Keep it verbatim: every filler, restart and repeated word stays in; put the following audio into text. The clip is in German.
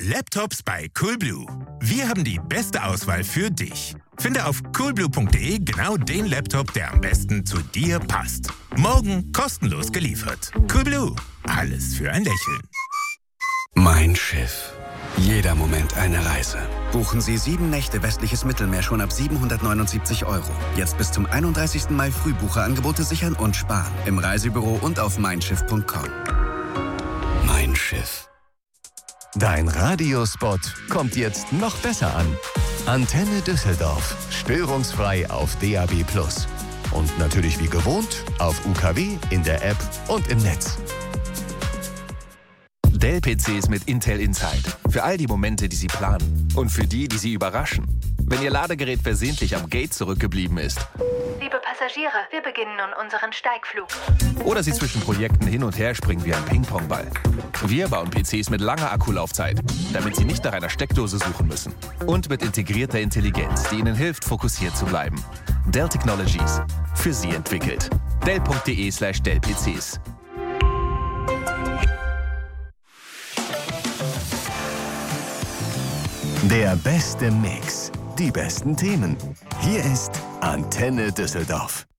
Laptops bei Coolblue. Wir haben die beste Auswahl für dich. Finde auf coolblue punkt de genau den Laptop, der am besten zu dir passt. Morgen kostenlos geliefert. Coolblue. Alles für ein Lächeln. Mein Schiff. Jeder Moment eine Reise. Buchen Sie sieben Nächte westliches Mittelmeer schon ab siebenhundertneunundsiebzig Euro. Jetzt bis zum einunddreißigsten Mai Frühbucherangebote sichern und sparen. Im Reisebüro und auf mein schiff punkt com. Mein Schiff. Dein Radiospot kommt jetzt noch besser an. Antenne Düsseldorf. Störungsfrei auf D A B plus. Und natürlich wie gewohnt auf U K W, in der App und im Netz. Dell-P Cs mit Intel Inside. Für all die Momente, die Sie planen. Und für die, die Sie überraschen. Wenn Ihr Ladegerät versehentlich am Gate zurückgeblieben ist. Liebe Passagiere, wir beginnen nun unseren Steigflug. Oder Sie zwischen Projekten hin und her springen wie ein Ping-Pong-Ball. Wir bauen P Cs mit langer Akkulaufzeit, damit Sie nicht nach einer Steckdose suchen müssen. Und mit integrierter Intelligenz, die Ihnen hilft, fokussiert zu bleiben. Dell Technologies. Für Sie entwickelt. Dell punkt de slash Dell P Cs. Der beste Mix. Die besten Themen. Hier ist Antenne Düsseldorf.